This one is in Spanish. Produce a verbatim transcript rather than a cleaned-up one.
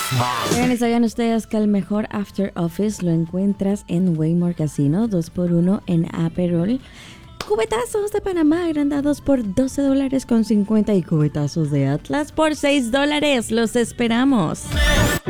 Oigan, ¿y sabían ustedes que el mejor After Office lo encuentras en Waymore Casino? dos por uno en Aperol. Cubetazos de Panamá agrandados por doce dólares con cincuenta y cubetazos de Atlas por seis dólares. Los esperamos.